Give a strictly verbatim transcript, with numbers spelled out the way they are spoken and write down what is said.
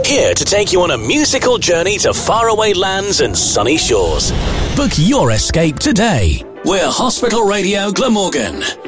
Here to take you on a musical journey to faraway lands and sunny shores. Book your escape today. We're Hospital Radio Glamorgan.